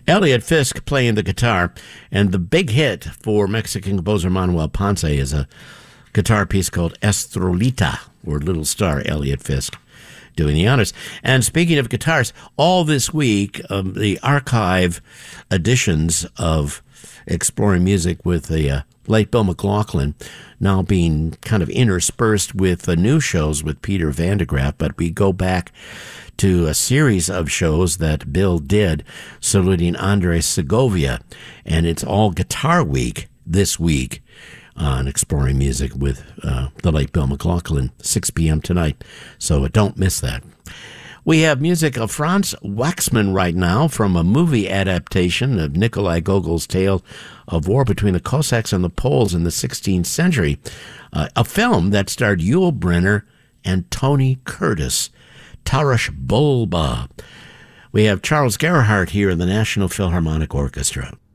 Elliot Fisk playing the guitar, and the big hit for Mexican composer Manuel Ponce is a guitar piece called Estrolita, or Little Star. Elliot Fisk doing the honors. And speaking of guitars, all this week, the archive editions of Exploring Music with the late Bill McLaughlin now being kind of interspersed with the new shows with Peter Van de Graaff, but we go back to a series of shows that Bill did saluting Andres Segovia, and it's all Guitar Week this week on Exploring Music with the late Bill McLaughlin, 6 p.m. tonight, so don't miss that. We have music of Franz Waxman right now from a movie adaptation of Nikolai Gogol's tale of war between the Cossacks and the Poles in the 16th century, a film that starred Yul Brynner and Tony Curtis. Taras Bulba. We have Charles Gerhardt here in the National Philharmonic Orchestra.